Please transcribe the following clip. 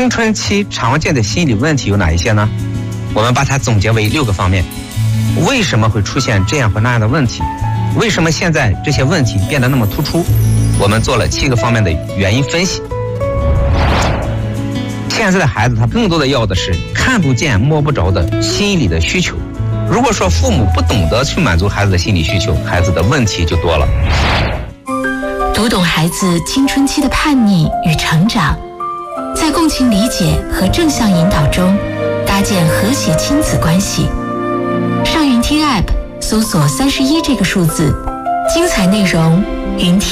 青春期常见的心理问题有哪一些呢？我们把它总结为6个方面。为什么会出现这样或那样的问题？为什么现在这些问题变得那么突出？我们做了7个方面的原因分析。现在的孩子他更多的要的是看不见摸不着的心理的需求。如果说父母不懂得去满足孩子的心理需求，孩子的问题就多了。 读懂孩子青春期的叛逆与成长，在共情理解和正向引导中搭建和谐亲子关系。上云听 App 搜索31这个数字，精彩内容云听。